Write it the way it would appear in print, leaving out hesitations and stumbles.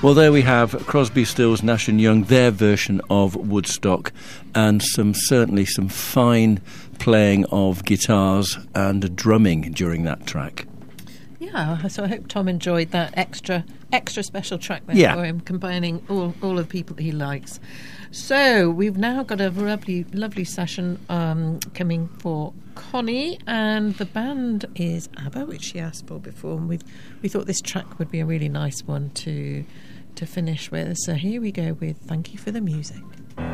Well, there we have Crosby, Stills, Nash and Young, their version of Woodstock, and certainly some fine playing of guitars and drumming during that track. Yeah, so I hope Tom enjoyed that extra special track there for him, combining all of the people that he likes. So we've now got a lovely session coming for Connie, and the band is ABBA, which she asked for before, and we thought this track would be a really nice one to finish with. So here we go with Thank You for the Music.